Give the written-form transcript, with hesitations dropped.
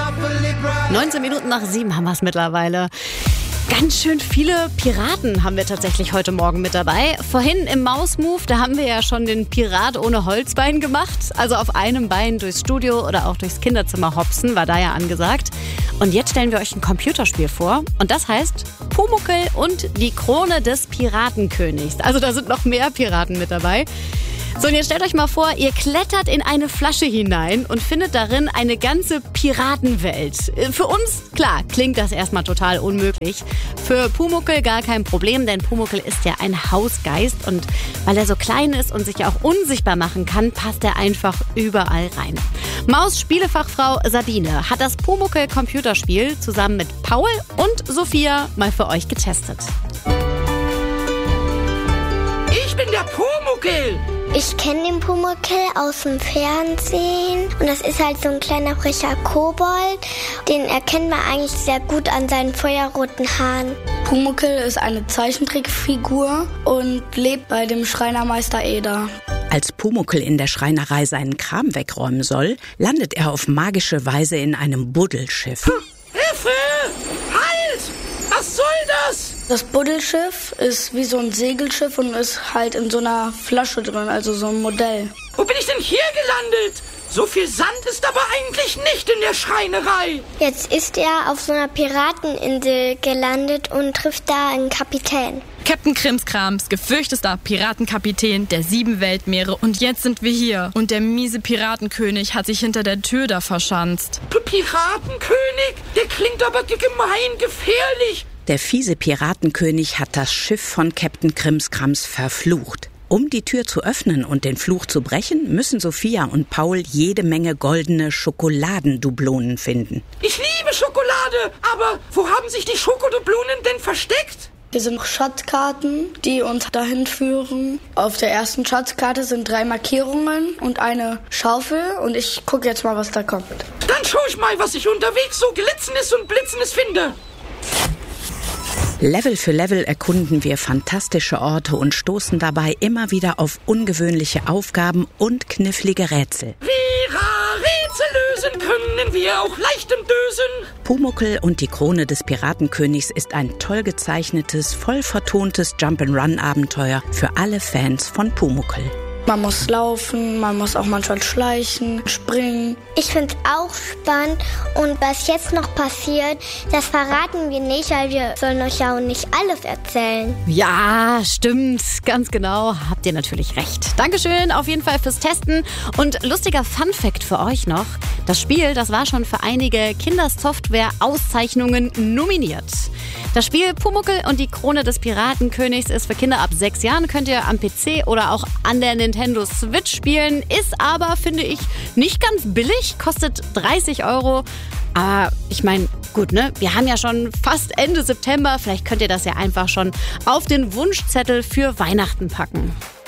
19 Minuten nach 7 haben wir es mittlerweile. Ganz schön viele Piraten haben wir tatsächlich heute Morgen mit dabei. Vorhin im Maus-Move, da haben wir ja schon den Pirat ohne Holzbein gemacht. Also auf einem Bein durchs Studio oder auch durchs Kinderzimmer hopsen, war da ja angesagt. Und jetzt stellen wir euch ein Computerspiel vor. Und das heißt Pumuckl und die Krone des Piratenkönigs. Also da sind noch mehr Piraten mit dabei. So, und jetzt stellt euch mal vor, ihr klettert in eine Flasche hinein und findet darin eine ganze Piratenwelt. Für uns, klar, klingt das erstmal total unmöglich. Für Pumuckl gar kein Problem, denn Pumuckl ist ja ein Hausgeist und weil er so klein ist und sich ja auch unsichtbar machen kann, passt er einfach überall rein. Maus-Spielefachfrau Sabine hat das Pumuckl-Computerspiel zusammen mit Paul und Sophia mal für euch getestet. Ich bin der Pumuckl! Ich kenne den Pumuckl aus dem Fernsehen und das ist halt so ein kleiner frecher Kobold. Den erkennt man eigentlich sehr gut an seinen feuerroten Haaren. Pumuckl ist eine Zeichentrickfigur und lebt bei dem Schreinermeister Eder. Als Pumuckl in der Schreinerei seinen Kram wegräumen soll, landet er auf magische Weise in einem Buddelschiff. Hilfe! Halt! Was soll das? Das Buddelschiff ist wie so ein Segelschiff und ist halt in so einer Flasche drin, also so ein Modell. Wo bin ich denn hier gelandet? So viel Sand ist aber eigentlich nicht in der Schreinerei. Jetzt ist er auf so einer Pirateninsel gelandet und trifft da einen Kapitän. Captain Krimskrams, gefürchtester Piratenkapitän der 7 Weltmeere. Und jetzt sind wir hier. Und der miese Piratenkönig hat sich hinter der Tür da verschanzt. Piratenkönig? Der klingt aber gemein gefährlich. Der fiese Piratenkönig hat das Schiff von Captain Krimskrams verflucht. Um die Tür zu öffnen und den Fluch zu brechen, müssen Sophia und Paul jede Menge goldene Schokoladendublonen finden. Ich liebe Schokolade, aber wo haben sich die Schokodublonen denn versteckt? Hier sind Schatzkarten, die uns dahin führen. Auf der ersten Schatzkarte sind 3 Markierungen und eine Schaufel. Und ich gucke jetzt mal, was da kommt. Dann schau ich mal, was ich unterwegs so glitzendes und blitzendes finde. Level für Level erkunden wir fantastische Orte und stoßen dabei immer wieder auf ungewöhnliche Aufgaben und knifflige Rätsel. Rätsel lösen können wir auch leichtem Dösen. Pumuckl und die Krone des Piratenkönigs ist ein toll gezeichnetes, voll vertontes Jump-and-Run-Abenteuer für alle Fans von Pumuckl. Man muss laufen, man muss auch manchmal schleichen, springen. Ich finde es auch spannend und was jetzt noch passiert, das verraten wir nicht, weil wir sollen euch ja auch nicht alles erzählen. Ja, stimmt, ganz genau, habt ihr natürlich recht. Dankeschön auf jeden Fall fürs Testen und lustiger Funfact für euch noch. Das Spiel, das war schon für einige Kindersoftware-Auszeichnungen nominiert. Das Spiel Pumuckl und die Krone des Piratenkönigs ist für Kinder ab 6 Jahren, könnt ihr am PC oder auch an der Nintendo Switch spielen, ist aber, finde ich, nicht ganz billig, kostet 30 €. Aber ich meine, gut, ne? Wir haben ja schon fast Ende September, vielleicht könnt ihr das ja einfach schon auf den Wunschzettel für Weihnachten packen.